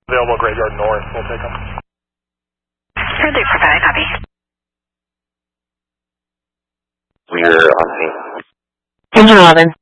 Available Graveyard North, we'll take them. Heard they provide a copy. We're on scene. Engine 11.